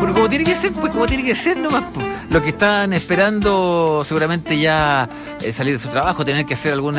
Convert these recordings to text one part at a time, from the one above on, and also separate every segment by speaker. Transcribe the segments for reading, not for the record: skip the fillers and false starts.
Speaker 1: Bueno, como tiene que ser, pues como tiene que ser nomás. Pues. Los que están esperando seguramente ya salir de su trabajo, tener que hacer algún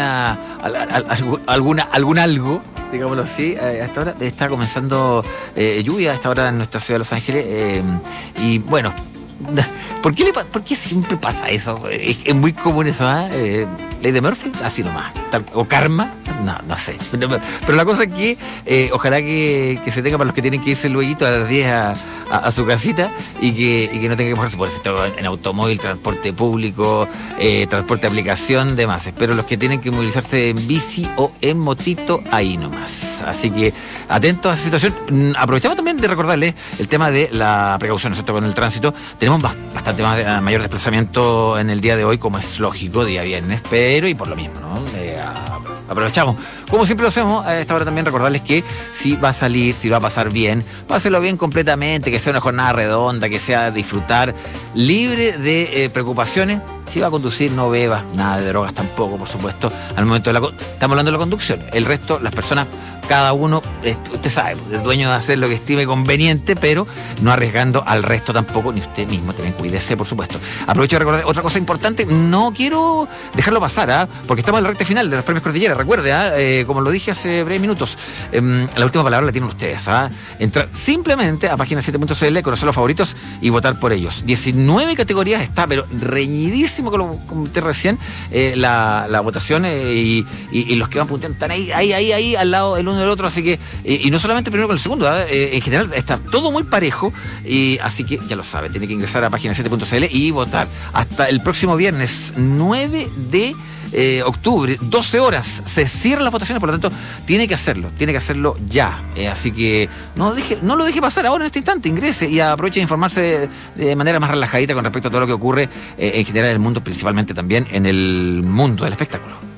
Speaker 1: algo, digámoslo así. A esta hora está comenzando lluvia a esta hora en nuestra ciudad de Los Ángeles. Y bueno, ¿por qué siempre pasa eso? Es muy común eso, ¿eh? Ley de Murphy, así nomás. O karma, no sé. Pero la cosa es que ojalá que se tenga para los que tienen que irse luego a las 10 a su casita y que no tenga que mojarse por eso en automóvil, transporte público, transporte de aplicación, demás. Pero los que tienen que movilizarse en bici o en motito, ahí nomás. Así que atentos a esa situación. Aprovechamos también de recordarles el tema de la precaución, ¿no es cierto?, con el tránsito. Tenemos bastante mayor desplazamiento en el día de hoy, como es lógico, día viernes, pero y por lo mismo, ¿no? Aprovechamos. Como siempre lo hacemos, a esta hora también recordarles que si va a salir, si va a pasar bien, páselo bien completamente, que sea una jornada redonda, que sea disfrutar, libre de preocupaciones. Si va a conducir, no beba, nada de drogas tampoco, por supuesto. Al momento estamos hablando de la conducción. El resto, las personas, cada uno, usted sabe, es dueño de hacer lo que estime conveniente, pero no arriesgando al resto tampoco, ni usted mismo. También cuídese, por supuesto. Aprovecho de recordar otra cosa importante, no quiero dejarlo pasar, porque estamos en la recta final de los premios Cordillera. Recuerde, como lo dije hace breves minutos, la última palabra la tienen ustedes. Entrar simplemente a página7.cl, conocer los favoritos y votar por ellos. 19 categorías está, pero reñidísimo, como comenté recién, la votación, y los que van punteando están ahí al lado el uno del otro, así que, y no solamente el primero con el segundo, en general está todo muy parejo, y así que ya lo sabe, tiene que ingresar a página7.cl y votar. Hasta el próximo viernes 9 de octubre, 12 horas, se cierran las votaciones, por lo tanto, tiene que hacerlo ya. Así que no lo deje pasar ahora en este instante, ingrese y aproveche de informarse de manera más relajadita con respecto a todo lo que ocurre en general en el mundo, principalmente también en el mundo del espectáculo.